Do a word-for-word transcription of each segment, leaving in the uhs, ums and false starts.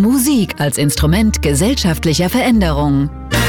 Musik als Instrument gesellschaftlicher Veränderung.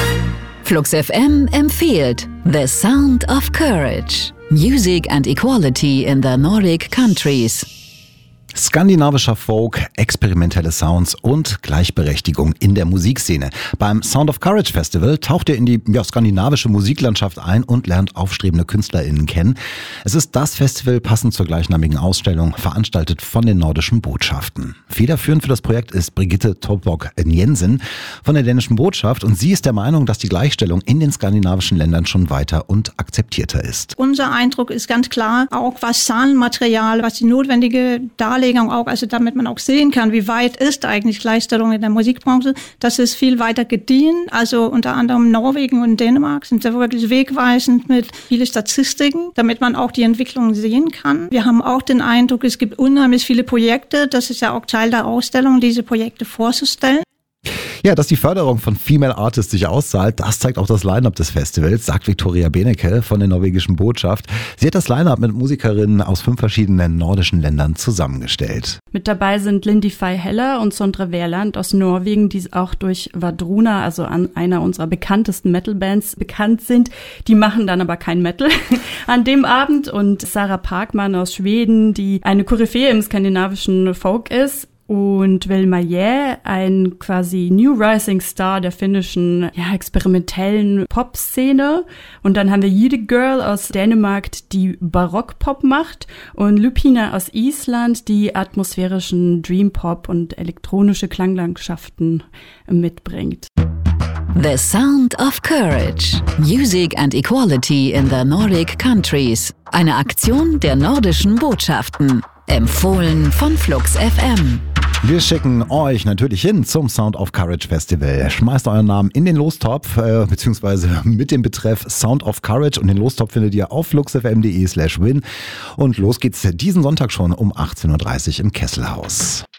Flux F M empfiehlt The Sound of Courage. Music and Equality in the Nordic Countries. Skandinavischer Folk, experimentelle Sounds und Gleichberechtigung in der Musikszene. Beim Sound of Courage Festival taucht ihr in die ja, skandinavische Musiklandschaft ein und lernt aufstrebende KünstlerInnen kennen. Es ist das Festival passend zur gleichnamigen Ausstellung, veranstaltet von den Nordischen Botschaften. Federführend für das Projekt ist Brigitte Topvok Jensen von der dänischen Botschaft und sie ist der Meinung, dass die Gleichstellung in den skandinavischen Ländern schon weiter und akzeptierter ist. Unser Eindruck ist ganz klar, auch was Zahlenmaterial, was die notwendige Darlegung auch, also damit man auch sehen kann, wie weit ist eigentlich Gleichstellung in der Musikbranche, das ist viel weiter gediehen. Also unter anderem Norwegen und Dänemark sind da wirklich wegweisend mit vielen Statistiken, damit man auch die Entwicklung sehen kann. Wir haben auch den Eindruck, es gibt unheimlich viele Projekte, das ist ja auch Teil der Ausstellung, diese Projekte vorzustellen. Ja, dass die Förderung von Female Artists sich auszahlt, das zeigt auch das Line-Up des Festivals, sagt Victoria Benecke von der norwegischen Botschaft. Sie hat das Line-Up mit Musikerinnen aus fünf verschiedenen nordischen Ländern zusammengestellt. Mit dabei sind Lindy Fay Heller und Sondre Wehrland aus Norwegen, die auch durch Vadruna, also an einer unserer bekanntesten Metal-Bands, bekannt sind. Die machen dann aber kein Metal an dem Abend. Und Sarah Parkman aus Schweden, die eine Koryphäe im skandinavischen Folk ist. Und Velma Jä, ein quasi New Rising Star der finnischen ja, experimentellen Pop-Szene. Und dann haben wir Jide Girl aus Dänemark, die Barock-Pop macht. Und Lupina aus Island, die atmosphärischen Dream-Pop und elektronische Klanglandschaften mitbringt. The Sound of Courage. Music and Equality in the Nordic Countries. Eine Aktion der Nordischen Botschaften. Empfohlen von Flux F M. Wir schicken euch natürlich hin zum Sound of Courage Festival. Schmeißt euren Namen in den Lostopf, äh, beziehungsweise mit dem Betreff Sound of Courage und den Lostopf findet ihr auf fluxfm.de slash win. Und los geht's diesen Sonntag schon um achtzehn Uhr dreißig im Kesselhaus.